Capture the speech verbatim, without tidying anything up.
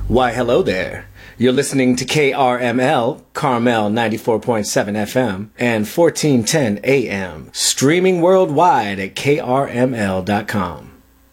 Why, hello there. You're listening to K R M L, Carmel ninety-four point seven F M, and fourteen ten A M, streaming worldwide at K R M L dot com.